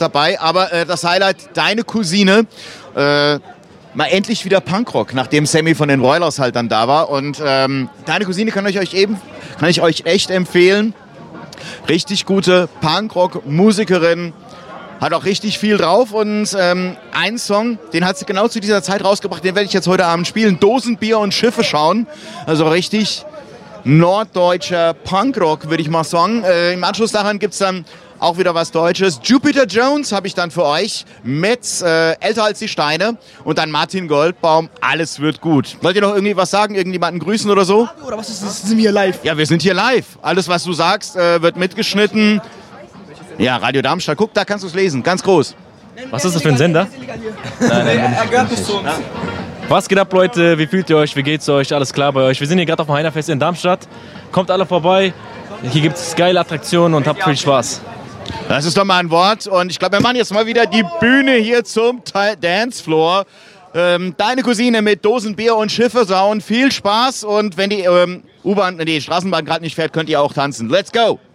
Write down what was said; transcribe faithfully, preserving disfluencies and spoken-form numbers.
dabei. Aber äh, das Highlight, deine Cousine, äh, mal endlich wieder Punkrock, nachdem Sammy von den Roilers halt dann da war. Und ähm, deine Cousine kann ich euch eben, kann ich euch echt empfehlen. Richtig gute Punkrock-Musikerin. Hat auch richtig viel drauf und ähm, einen Song, den hat sie genau zu dieser Zeit rausgebracht, den werde ich jetzt heute Abend spielen. Dosenbier und Schiffe schauen. Also richtig norddeutscher Punkrock, würde ich mal sagen. Äh, Im Anschluss daran gibt es dann auch wieder was Deutsches. Jupiter Jones habe ich dann für euch mit äh, Älter als die Steine und dann Martin Goldbaum. Alles wird gut. Wollt ihr noch irgendwie was sagen? Irgendjemanden grüßen oder so? Oder was ist das? Sind wir hier live? Ja, wir sind hier live. Alles, was du sagst, äh, wird mitgeschnitten. Ja, Radio Darmstadt. Guck, da kannst du es lesen. Ganz groß. Was ist das für ein Sender? Nein, nein, er gehört nicht zu uns. Was geht ab, Leute? Wie fühlt ihr euch? Wie geht's euch? Alles klar bei euch? Wir sind hier gerade auf dem Heinerfest in Darmstadt. Kommt alle vorbei. Hier gibt es geile Attraktionen und habt viel Spaß. Das ist doch mal ein Wort. Und ich glaube, wir machen jetzt mal wieder die Bühne hier zum Dancefloor. Ähm, deine Cousine mit Dosenbier und Schiffe sauen. Viel Spaß. Und wenn die ähm, U-Bahn, die Straßenbahn gerade nicht fährt, könnt ihr auch tanzen. Let's go!